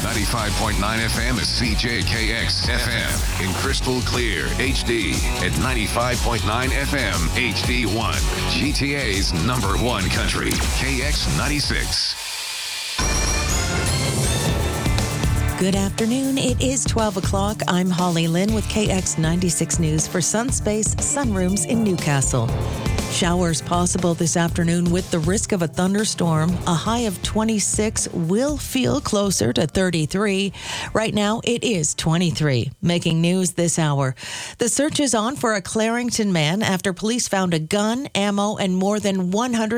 95.9 FM is CJKX FM in crystal clear HD at 95.9 FM HD1. GTA's #1 country, KX96. Good afternoon. It is 12 o'clock. I'm Holly Lynn with KX96 News for Sunspace Sunrooms in Newcastle. Showers possible this afternoon with the risk of a thunderstorm. A high of 26 will feel closer to 33. Right now, it is 23. Making news this hour. The search is on for a Clarington man after police found a gun, ammo, and more than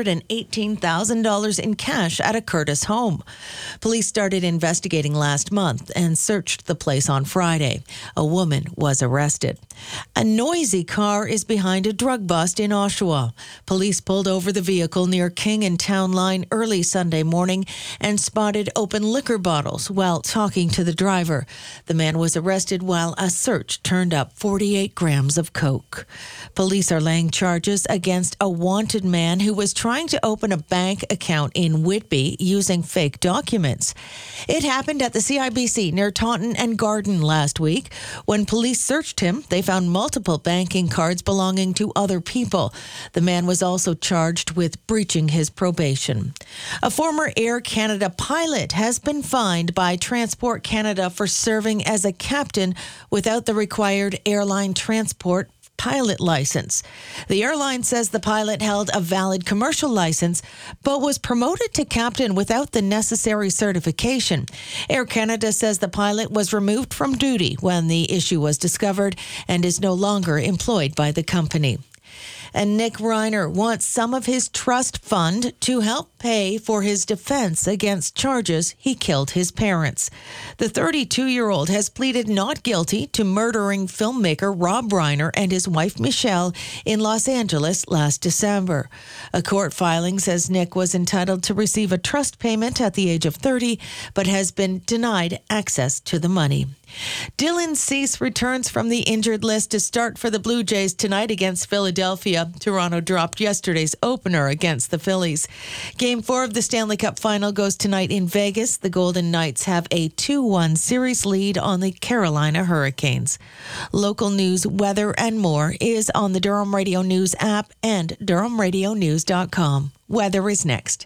$118,000 in cash at a Curtis home. Police started investigating last month and searched the place on Friday. A woman was arrested. A noisy car is behind a drug bust in Oshawa. Police pulled over the vehicle near King and Town Line early Sunday morning and spotted open liquor bottles while talking to the driver. The man was arrested while a search turned up 48 grams of coke. Police are laying charges against a wanted man who was trying to open a bank account in Whitby using fake documents. It happened at the CIBC near Taunton and Garden last week. When police searched him, they found multiple banking cards belonging to other people. The man was also charged with breaching his probation. A former Air Canada pilot has been fined by Transport Canada for serving as a captain without the required airline transport pilot license. The airline says the pilot held a valid commercial license, but was promoted to captain without the necessary certification. Air Canada says the pilot was removed from duty when the issue was discovered and is no longer employed by the company. And Nick Reiner wants some of his trust fund to help pay for his defense against charges he killed his parents. The 32-year-old has pleaded not guilty to murdering filmmaker Rob Reiner and his wife Michelle in Los Angeles last December. A court filing says Nick was entitled to receive a trust payment at the age of 30, but has been denied access to the money. Dylan Cease returns from the injured list to start for the Blue Jays tonight against Philadelphia. Toronto dropped yesterday's opener against the Phillies. Game 4 of the Stanley Cup Final goes tonight in Vegas. The Golden Knights have a 2-1 series lead on the Carolina Hurricanes. Local news, weather, and more is on the Durham Radio News app and DurhamRadioNews.com. Weather is next.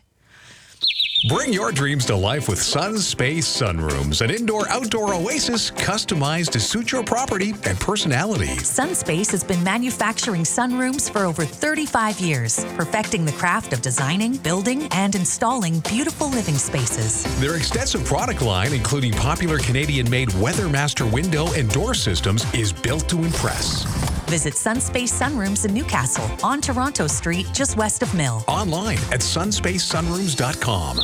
Bring your dreams to life with Sunspace Sunrooms, an indoor-outdoor oasis customized to suit your property and personality. Sunspace has been manufacturing sunrooms for over 35 years, perfecting the craft of designing, building, and installing beautiful living spaces. Their extensive product line, including popular Canadian-made WeatherMaster window and door systems, is built to impress. Visit Sunspace Sunrooms in Newcastle on Toronto Street, just west of Mill. Online at sunspacesunrooms.com.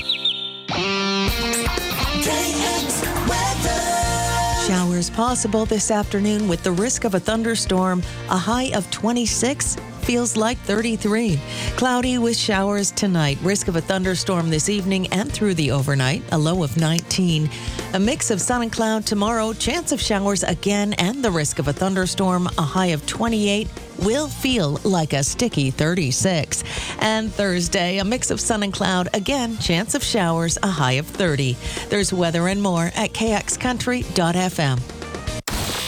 Showers possible this afternoon with the risk of a thunderstorm. A high of 26 feels like 33. Cloudy with showers tonight. Risk of a thunderstorm this evening and through the overnight. A low of 19. A mix of sun and cloud tomorrow. Chance of showers again and the risk of a thunderstorm. A high of 28. Will feel like a sticky 36. And Thursday, a mix of sun and cloud. Again, chance of showers, a high of 30. There's weather and more at kxcountry.fm.